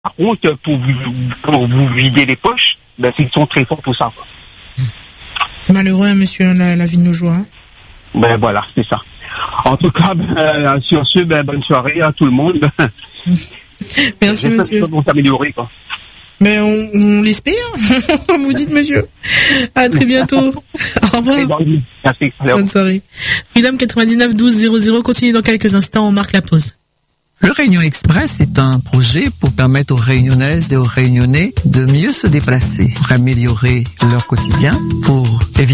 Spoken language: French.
Par contre, pour vous vider les poches, ben, ils sont très forts pour ça. C'est malheureux, hein, monsieur, la vie de nos jours. Hein. Ben voilà, c'est ça. En tout cas, sur ce, bonne soirée à tout le monde. Merci, monsieur. J'espère que vont s'améliorer, quoi. Mais on l'espère, comme vous dites, monsieur. À très bientôt. Au revoir. Merci. Bonne soirée. Freedom 99 12 00 continue dans quelques instants, on marque la pause. Le Réunion Express est un projet pour permettre aux Réunionnaises et aux Réunionnais de mieux se déplacer, pour améliorer leur quotidien, pour éviter